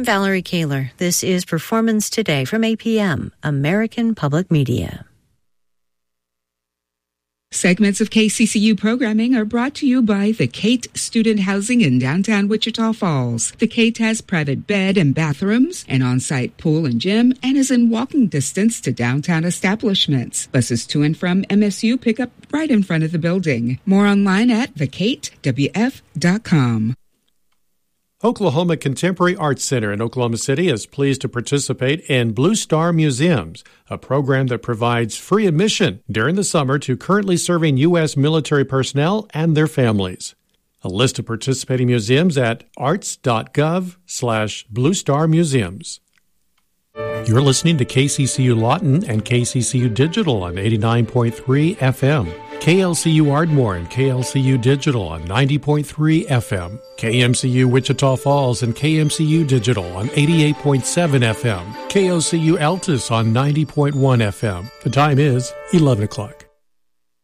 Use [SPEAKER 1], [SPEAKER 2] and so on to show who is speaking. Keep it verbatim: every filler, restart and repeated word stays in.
[SPEAKER 1] I'm Valerie Kaler. This is Performance Today from A P M, American Public Media.
[SPEAKER 2] Segments of K C C U programming are brought to you by the Kate Student Housing in downtown Wichita Falls. The Kate has private bed and bathrooms, an on-site pool and gym, and is in walking distance to downtown establishments. Buses to and from M S U pick up right in front of the building. More online at the kate w f dot com.
[SPEAKER 3] Oklahoma Contemporary Arts Center in Oklahoma City is pleased to participate in Blue Star Museums, a program that provides free admission during the summer to currently serving U S military personnel and their families. A list of participating museums at arts.gov slash Blue Star Museums. You're listening to K C C U Lawton and K C C U Digital on eighty-nine point three F M. K L C U Ardmore and K L C U Digital on ninety point three F M. K M C U Wichita Falls and K M C U Digital on eighty-eight point seven F M. K O C U Altus on ninety point one F M. The time is eleven o'clock.